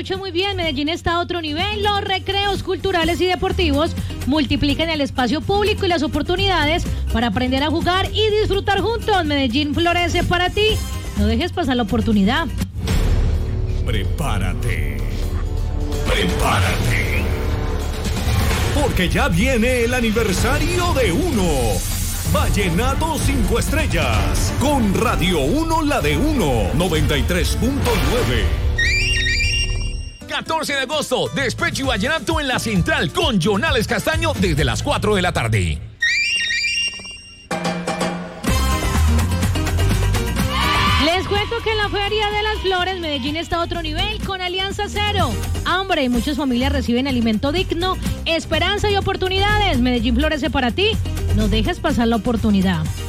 escuche muy bien, Medellín está a otro nivel. Los recreos culturales y deportivos multiplican el espacio público y las oportunidades para aprender a jugar y disfrutar juntos. Medellín florece para ti. No dejes pasar la oportunidad. Prepárate. Porque ya viene el aniversario de Uno. Vallenato 5 estrellas. Con Radio 1, la de Uno, 93.9. 14 de agosto, Despecho y Vallenato en la Central con Jonales Castaño desde las 4 de la tarde. Les cuento que en la Feria de las Flores, Medellín está a otro nivel con Alianza Cero. Hambre y muchas familias reciben alimento digno, esperanza y oportunidades. Medellín florece para ti. No dejes pasar la oportunidad.